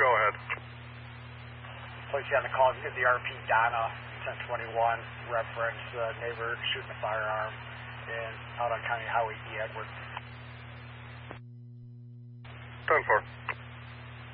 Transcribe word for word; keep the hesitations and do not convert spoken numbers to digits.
Go ahead. Place you on the call. You get the R P Donna, ten twenty-one, reference uh, neighbor shooting a firearm in out on County Highway E. Edward. ten four.